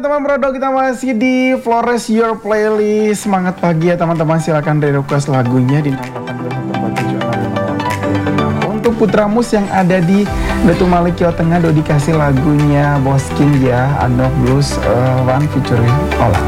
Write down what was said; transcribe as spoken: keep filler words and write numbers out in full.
teman-teman, Bro, kita masih di Flores Your Playlist. Semangat pagi ya teman-teman, silakan request lagunya di nol delapan dua satu empat tujuh enam lima delapan dua. Untuk Putra Mus yang ada di Batu Malik, Jawa Tengah, do dikasih lagunya Bos King ya, Unlock Blues uh, One featuring Ola.